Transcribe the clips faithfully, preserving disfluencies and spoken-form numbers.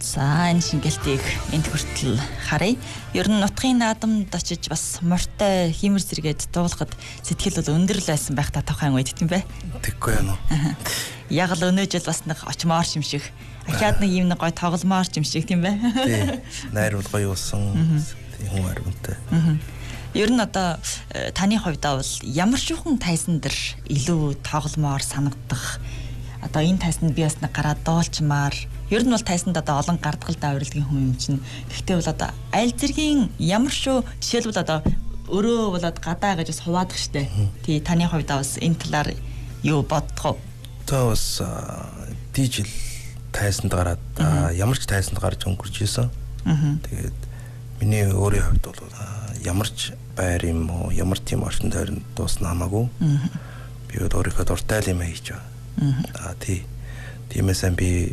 За энэ шингэлтийг энд хүртэл харъя. Ер нь нутгийн наадамд очиж бас морьтой хиймэр сэргээд дуулахад сэтгэл бол өндөрлөл байсан байх та тохайн үед тийм бэ? Тэггүй юм уу? Яг л өнөө жил бас нэг очмоор шимшиг. Ахаад нэг юм нэг гой тогломоор шимшиг тийм бэ? Тийм. Найр бол гоё уусан. Тийм хүн аргунтай. Ер нь одоо таны хувьдаа бол ямар шүүхэн тайсан дээр илүү тогломоор санагдах. Одоо энэ тайсанд би бас нэг гараад дуулчмаар. Ер нь бол тайсанд одоо олон гардгал даавралгийн хүн юм чинь. Гэхдээ бол одоо аль зэргийн ямар шүү жишээлбэл одоо өрөө болоод гадаа гэж бас хуваадах штэ. Тий таны хувьдаа бас энэ талаар юу бодох вэ? Тэ бас дижил тайсанд гараад ямар ч тайсанд гарч өнгөрч исэн. Тэгээд миний өөрийн хувьд бол ямар ч байр юм уу ямар тийм орчин тойронд дуусна хамаагүй. Би өөрийнхөө дуртай юм хийж байгаа. Аа тий. Тиймээс би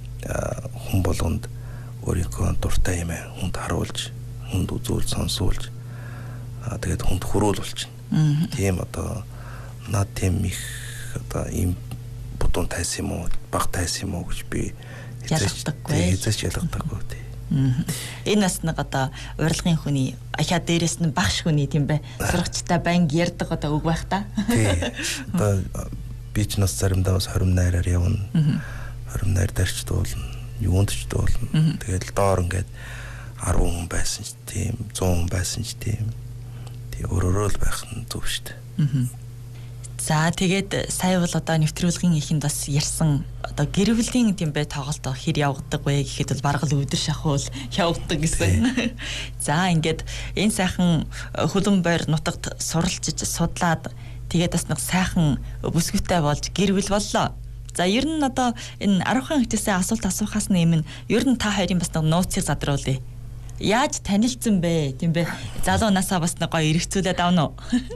хүн болгонд өөрийнхөө дуртай юм хүнд харуулж, хүнд үзүүл сонсуулж аа тэгээд хүнд хөрөөлүүлж байна. Тийм одоо над тийм их одоо ийм будуун тайс юм уу, баг тайс юм уу гэж би ялгадаггүй. Хэзээ ч ялгадаггүй тий. Энэ бас нэг одоо урилгын хүний ахаа дээрээс нь багш хүний тийм бэ. Сурагчтай банг ярьдаг одоо үг байх та. Тий. Одоо би ч нас заримдаа бас хорим найраар явна. хорим найр дарч дуулна. Юунд ч дуулна. Тэгээд доор ингээд арван хүн байсан ч тийм, зуун хүн байсан ч тийм. Тэг өрөөрөө л байх нь зөв шүү дээ. За тэгээд сая бол одоо нэвтрүүлгийн ихэнд бас ярьсан одоо гэр бүлийн тийм бай тоглолт хэр явагддаг вэ гэхэд бол бараг л өдөр шахуул явагддаг гэсэн. За ингээд энэ сайхан хөлөн бойр нутагт суралцж судлаад тэгээд бас нэг сайхан бүсгүйтэй болж гэр бүл боллоо. За ер нь одоо энэ арвхан хэтээсээ асуулт асуухаас нэмэн ер нь та хоёрын бас нэг нууцыг задруулъя. Яаж танилцсан бэ? Тийм бэ? Залуу насаа бас нэг гоё эргэцүүлээд авна уу?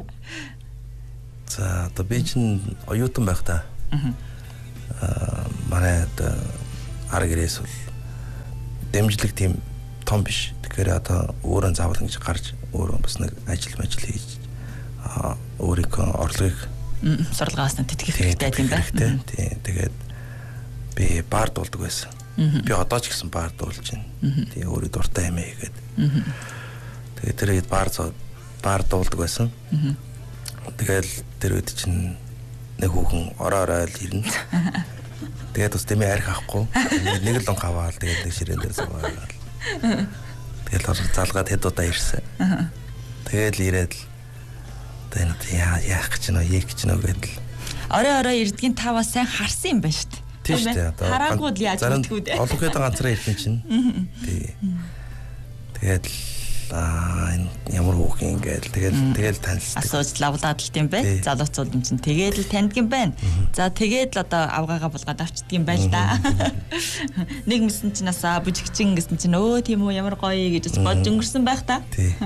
За одоо би чинь оюутан байх та. Аа манай одоо ар гэрээс бол дэмжлэг тийм том биш. Тэгэхээр одоо өөрөө заавал ингэж гарч өөрөө бас нэг ажил мажил хийж аа өөрийнхөө орлогыг сурлагаас нь тэтгэх хэрэгтэй тийм байна. Тийм тэгээд би баар дуулдаг байсан. Би одоо ч гэсэн баар дуулж байна. Тийм өөрөө дуртай юм хийгээд. Тэгээд тэрээд баар баар дуулдаг байсан. Тэгэл тэр үед чинь нэг хүүхэн ороо ороо л ирнэ. Тэгээд бас дэмий арх авахгүй. Нэг л он хаваал тэгээд нэг ширээн дээр суугаад. Тэгэл залгаад хэд удаа ирсэн. Тэгэл ирээд тань яа яах гэж нөө яах гэж нөө гэдэл. Ороо ороо ирдгийн та бас сайн харсан юм байна шүү дээ. Тийм шүү дээ. Одоо хараагүй л яаж мэдгүй дээ. Олон хэд ганцраа ирсэн чинь. Тий. Тэгээд аа ямар хүүхэн ингээл тэгэл тэгэл танилцдаг. Асууж лавлаад л тийм бай. Залууцууд юм чинь тэгээд л таньдаг юм байна. За тэгээд л одоо авгаагаа булгаад авчдаг юм байл та. Нэг мэсэн чинь асаа бүжигчин гэсэн чинь өө тийм үү ямар гоё гэж бодж өнгөрсөн байх та. Тий.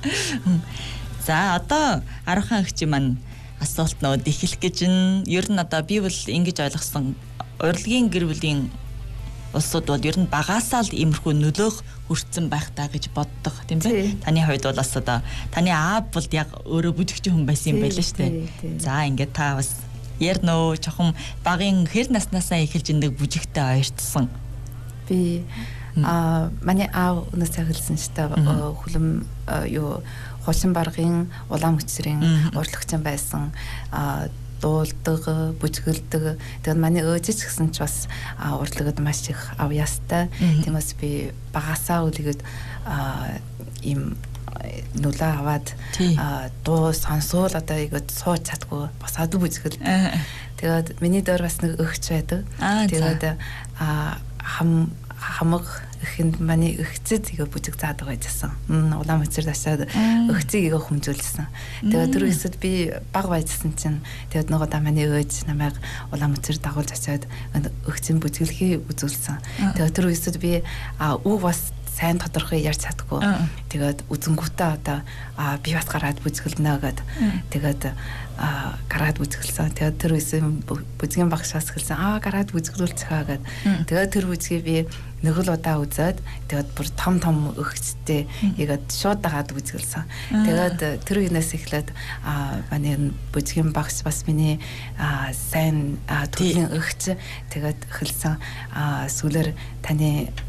За одоо арвхан эгч маань асуулт нөө эхлэх гэж нь ер нь одоо би бол ингэж ойлгосон урилгын гэр бүлийн улсууд бол ер нь багаасаа л иймэрхүү нөлөөх хүрсэн байх таа гэж боддог тийм бэ? Таны хувьд бол бас одоо таны аав бол яг өөрөө бүжигчин хүн байсан юм байл шүү дээ. За ингээд та бас ярнөө чохон багын хэр наснаасаа эхэлж индэг бүжигтэй ойртсон. Би а манай аав өнөөс хэлсэн шүү дээ. Хүлэм юу Хошин баргын улаан хүчрийн урлагчин байсан. А дуулдаг, бүжгэлдэг. Тэгээд манай өөжч гэсэн ч бас урлагад маш их авьяастай. Тиймээс би багасаа үлгээд ийм нүлээ аваад дуу сонсоол одоо игээд сууж чадгүй босоод бүжгэл. Тэгээд миний дээр бас нэг өгч байдаг. Тэгээд хам хамаг ихэнд манай өгцөд игээ бүжиг заадаг байжсан. Улаан мөцөр ташаад өгцийг игээ хүмжүүлсэн. Тэгээд тэр үсэд би баг байжсан чинь тэгээд нөгөө да манай өөж намайг улаан мөцөр дагуулж очиод өгцийн бүжиглэхийг үзүүлсэн. Тэгээд тэр үсэд би үг бас сайн тодорхой ярьж чадахгүй. Тэгээд үзэнгүүтээ одоо би бас гараад бүжгэлнэ гэд. Тэгээд гараад бүжгэлсэн. Тэгээд тэр үсэн бүжгийн багшаас хэлсэн аа гараад бүжгэлүүлцгаа гэд. Тэгээд тэр бүжгийг би нэг л удаа үзээд тэгээд бүр том том өгчтэй игээд шууд дагаад бүжгэлсэн. Тэгээд тэр үеэс эхлээд манай бүжгийн багш бас миний сайн төрлийн өгч тэгээд хэлсэн сүүлэр таны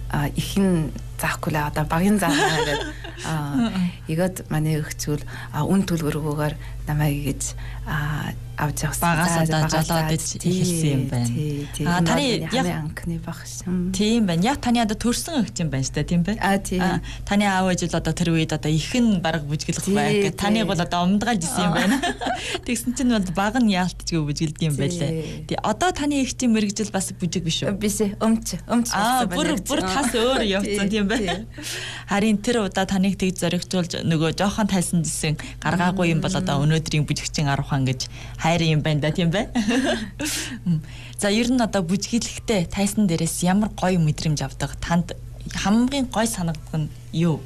ихэн заахгүй л одоо багийн заахаа гэдэг аа игад манай өгчүүл үн төлбөргөөр намайг гэж авч явсан. Багаас одоо жолоод ихэлсэн юм байна. Аа таны яг анхны багш. Тийм байна. Яг таны одоо төрсэн өгч юм байна шүү дээ, тийм бэ? Аа тийм. Таны аав ээж л одоо тэр үед одоо ихэн бараг бүжгэлэх байх. Таныг бол одоо умдгаалж исэн юм байна. Тэгсэн чинь бол баг нь яалтчгүй бүжгэлдэг юм байлээ. Тий одоо таны ихчийн мэрэгжил бас бүжиг биш үү? Биш ээ, өмч өмч Аа бүр бүр тас өөр явцсан тийм бэ? Харин тэр удаа таныг тэг зоригжуулж нөгөө жоохон тайсан дэсэн гаргаагүй юм бол одоо өнөөдрийн бүжигчин Аравхан гэж хайрын юм байна да тийм бэ? За ер нь одоо бүжиглэхдээ тайсан дээрээс ямар гоё мэдрэмж авдаг? Танд хамгийн гоё санагдах нь юу?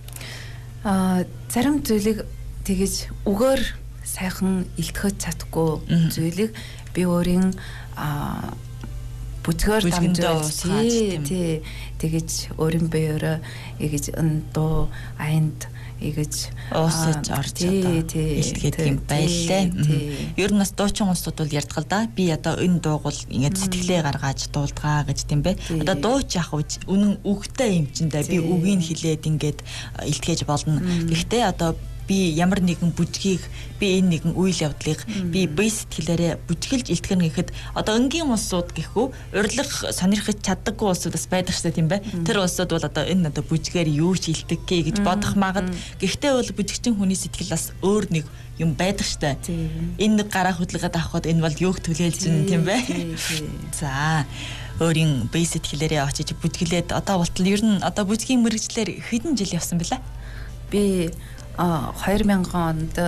Аа зарим зүйлийг тэгэж өгөөр сайхан илтгэж чадахгүй зүйлийг би өөрийн аа бүжгээр дамжуулж тий тэгэж өөрийн биеөрөө игэж дуу аянд игэж уусаж орж одоо илтгэдэг юм байлээ. Ер нь бас дуучин улсууд бол ярьдаг л да. Би одоо энэ дууг бол ингээд сэтгэлээ гаргааж дуулдгаа гэж тийм бэ. Одоо дууч яах вэ? Үнэн үгтэй юм чинь да. Би үгийг хэлээд ингээд илтгэж болно. Гэхдээ одоо би ямар нэгэн бүжгийг би энэ нэгэн үйл явдлыг би бие сэтгэлээрээ бүжгэлж илтгэнэ гэхэд одоо энгийн улсууд гэхүү урилга сонирхож чаддаггүй улсууд бас байдаг шээ тийм бэ. Тэр улсууд бол одоо энэ одоо бүжгээр юу ч илтгэхээ гэж бодох магад гэхдээ бол бүжигчин хүний сэтгэл бас өөр нэг юм байдаг штэ. Энэ нэг гараа хөдөлгөөд авахд энэ бол юуг түлээлж байна тийм бэ. За өөрийн бие сэтгэлээрээ очиж бүжгэлээд одоо болтол ер нь одоо бүжгийн мэрэгчлэр хэдэн жил явсан бэлээ? Би а хоёр мянган онд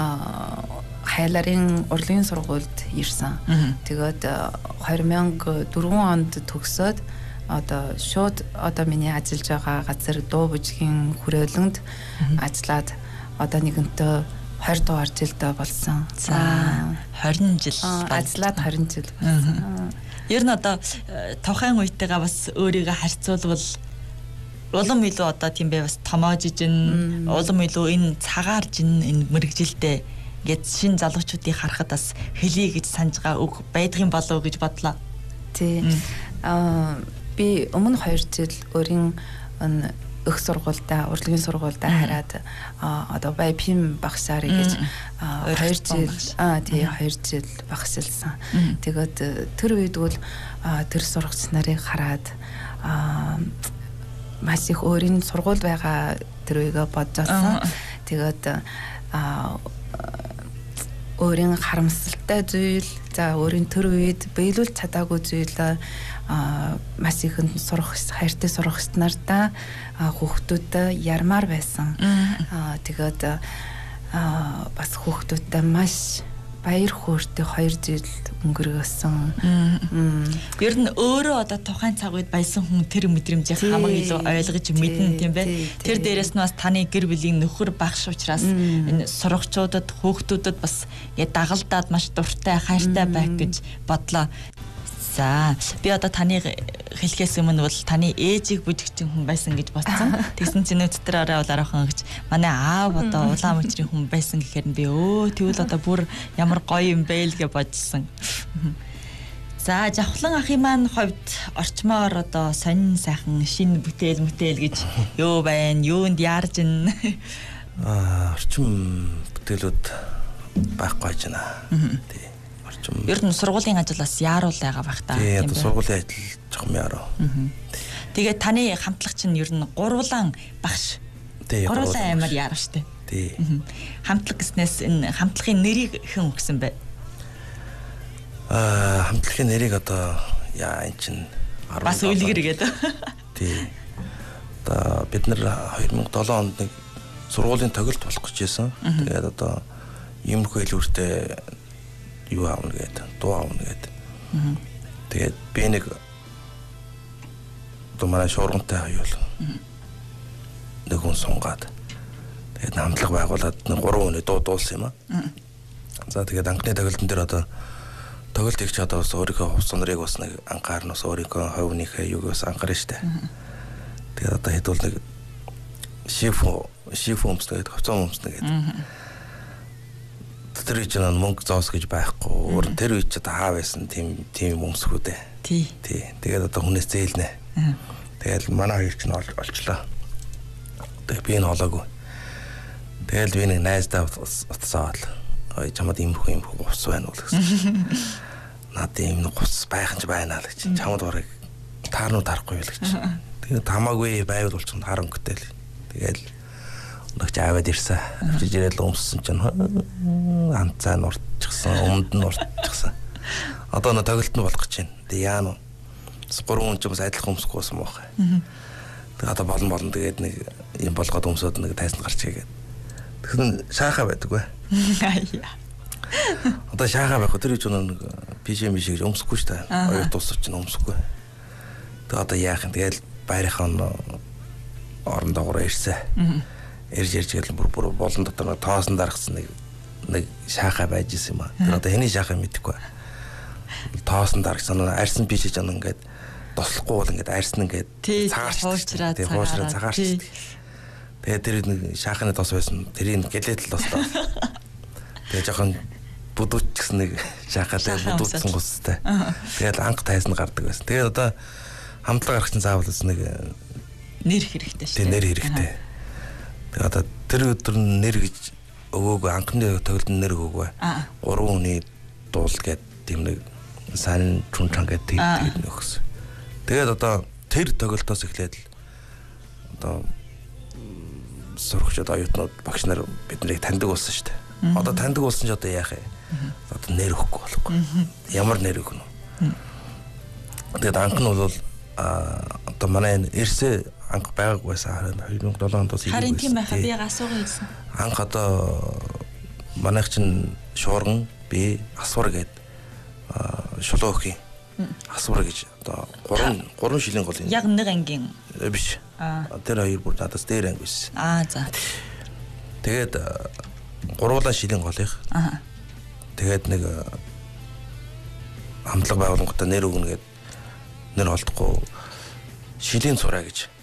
хайларын урлагийн сургуульд ирсэн. Тэгээд хоёр мянга дөрвөн онд төгсөөд одоо шууд одоо миний ажиллаж байгаа газар дуу бүжгийн хүрээлэнд ажиллаад одоо нэгэнтээ хоёр дугаар жилдээ болсон. За хорин жил ажиллаад хорин жил болсон. Ер нь одоо тухайн үетэйгээ бас өөрийгөө харьцуулбал улам илүү одоо тийм бэ бас томоожиж ин улам илүү энэ цагаарж ин энэ мэрэгжилтэй гээд шин залуучуудыг харахад бас хэлий гэж санаж байгаа үг байдгийн болов гэж бодлоо. Тий. Аа би өмнө хоёр жил өөрийн өх сургуультай урлагийн сургуультай хараад одоо байпим багшаар гэж хоёр жил аа тий хоёр жил багшилсан. Тэгээд тэр үед бол тэр сурагч нарыг хараад аа маш их өөрийн сургууль байгаа тэр үегээ бодож авсан. Тэгээд аа өөрийн харамсалтай зүйл, за өөрийн тэр үед биелүүлж чадаагүй зүйл аа маш их сурах хайртай сурагч нартаа хүүхдүүдэд ярмаар байсан. Аа тэгээд аа бас хүүхдүүдэд маш баяр хөөртэй хоёр жил өнгөрөөсөн. Ер нь өөрөө одоо тухайн цаг үед баясан хүн тэр мэдрэмжийг хамаг илүү ойлгож мэднэ тийм бэ. Тэр дээрээс нь бас таны гэр бүлийн нөхөр багш учраас энэ сурагчдад хүүхдүүдэд бас яа дагалдаад маш дуртай хайртай байх гэж бодлоо. За би одоо таныг хэлхээс өмнө бол таны ээжийг бүжигчин хүн байсан гэж бодсон. Тэгсэн чинь өчтөр орой бол Аравхан гэж манай аав одоо улаан мөчрийн хүн байсан гэхээр би өө тэгвэл одоо бүр ямар гоё юм бэ л гэж бодсон. За Жавхлан ахын маань хувьд орчмоор одоо сонин сайхан шинэ бүтээл мүтээл гэж юу байна? Юунд яарж ин? Аа орчим бүтээлүүд байхгүй байж байна. Тий. Ер нь сургуулийн ажил бас яаруул байгаа байх та. Тийм одоо сургуулийн ажил жоохон яруу. Тэгээд таны хамтлагч нь ер нь гурван багш. Гурван аймаар яарав штэ. Тий. Хамтлаг гэснээс энэ хамтлагын нэрийг хэн өгсөн бэ? Аа хамтлагын нэрийг одоо яа эн чин бас үлгэр гэдэг. Тий. Одоо бид нар хоёр мянга долоо онд нэг сургуулийн тоглолт болох гэж байсан. Тэгээд одоо иймэрхүү хэлбэртэй юу аавна гэдэг, дуу аавна гэдэг. Тэгээд би нэг одоо манай шуургантай хоёул нэг хүн сунгаад тэгээд хамтлаг байгуулад нэг гурван хүний дуу дуулсан юм аа. За тэгээд анхны тоглолтын дээр одоо тоглолт их ч одоо бас өөрийнхөө хувцас нарыг бас нэг анхаарна, бас өөрийнхөө хувийнхээ юуг бас анхаарна штэ. Тэгээд одоо хэдүүл нэг шифо шифо өмснө гэдэг, хувцас өмснө гэдэг. Тэр үеч нь мөнгө зоос гэж байхгүй. Өөр тэр үеч одоо хаа байсан тийм тийм өмсгүүдээ. Тий. Тий. Тэгээд одоо хүнээс зээлнэ. Тэгэл манай хоёр ч нь олчлоо. Тэг би энэ олоогүй. Тэгэл би нэг найздаа утсаад ой чамд иймэрхүү иймэрхүү ус байна уу гэсэн. Наад ийм нэг ус байх ч байна л гэж. Чамд барыг таарнуу тарахгүй л гэж. Тэгээд хамаагүй байвал болчихсон харан гэтэл. Тэгэл өнөч аваад ирсэн. Авчиж ирэл өмссөн чинь анцаа нурчихсан, өмд нь нурчихсан. Одоо нөө тоглолт нь болох гэж байна. Тэг яа нь гурван хүн ч бас адилхан өмсөхгүйсэн мөн бай. Тэгээд одоо болон болон тэгээд нэг юм болгоод өмсөд нэг тайсанд гарч игээд. Тэгэхээр шаахаа байдаг бай. Одоо шаахаа байх тэр ч нэг пижем биш гэж өмсөхгүй шүү дээ. Хоёр тус ч өмсөхгүй. Тэгээд одоо яах юм тэгэл байрынхаа орон доогоор ирсэн. Ирж ирж гэл бүр бүр болон дотор тоосон дарагцсан нэг нэг шаахаа байж исэн юм аа. Тэр одоо хэний шаахаа мэдэхгүй. Тоосон дарагцсан арьсан пижэж ан ингээд тослохгүй бол ингээд арьсан ингээд цаагаарч хуучраа цаагаарч цаагаарч. Тэгээд тэр нэг шаахны тос байсан. Тэрийг гэлээд л тослоо. Тэгээд жоохон будууч гэсэн нэг шаахаатай будуудсан густай. Тэгээд анх тайсанд гардаг байсан. Тэгээд одоо хамтлаг гарах чинь заавал нэг нэр хэрэгтэй шүү. Тийм нэр хэрэгтэй. Тэгээд одоо тэр өдөр нэр гэж өгөөгүй анхны тоглолтод нэр өгөөгүй. Гурван хүний дуул гэдэг тийм нэг сан чунчан гэдэг тийм нөхс. Тэгээд одоо тэр тоглолтоос эхлээд л одоо сурагчид оюутнууд багш нар биднийг таньдаг болсон шүү дээ. Одоо таньдаг болсон ч одоо яах вэ? Одоо нэр өгөхгүй болохгүй. Ямар нэр өгнө вэ? Тэгээд анх нь бол а одоо манай эрсээ анх байгаагүй байсан хоёр мың долоо онд бас харин тийм байхаа би асуугаа хэлсэн. Анх одоо манайх чинь шуурган би асвар гээд шулуу өхий асвар гэж одоо гурван гурван шилийн гол юм. Яг нэг ангийн биш. Тэр хоёр бүр надаас дээр анги байсан. Аа за. Тэгээд гурван шилийн голынх. Аа. Тэгээд нэг хамтлаг байгууллагуудаа нэр өгнө гээд нэр олдохгүй шилийн цураа гэж